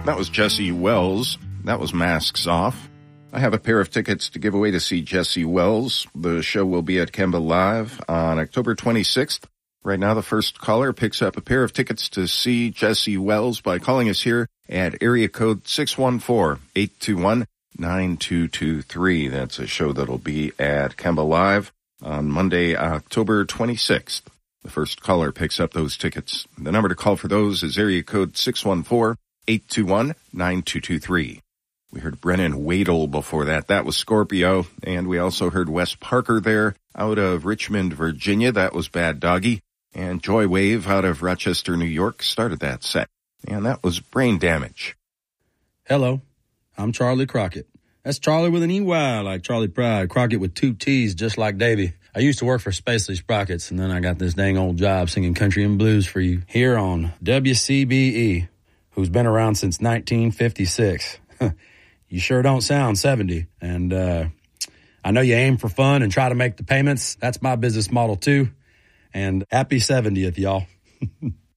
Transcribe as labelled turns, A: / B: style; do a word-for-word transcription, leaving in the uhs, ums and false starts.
A: That was Jesse Wells. That was Masks Off. I have a pair of tickets to give away to see Jesse Wells. The show will be at Kemba Live on October twenty-sixth. Right now, the first caller picks up a pair of tickets to see Jesse Wells by calling us here at area code six one four, eight two one, nine two two three. That's a show that'll be at Kemba Live on Monday, October twenty-sixth. The first caller picks up those tickets. The number to call for those is area code six one four, eight two one, nine two two three. We heard Brennan Wadle before that. That was Scorpio. And we also heard Wes Parker there out of Richmond, Virginia. That was Bad Doggy. And Joy Wave out of Rochester, New York started that set. And that was Brain Damage.
B: Hello, I'm Charlie Crockett. That's Charlie with an E Y, like Charlie Pride. Crockett with two T's, just like Davy. I used to work for Spacely Sprockets, and then I got this dang old job singing country and blues for you here on W C B E, who's been around since nineteen fifty-six. You sure don't sound seventy. And uh I know you aim for fun and try to make the payments. That's my business model, too. And happy seventieth, y'all.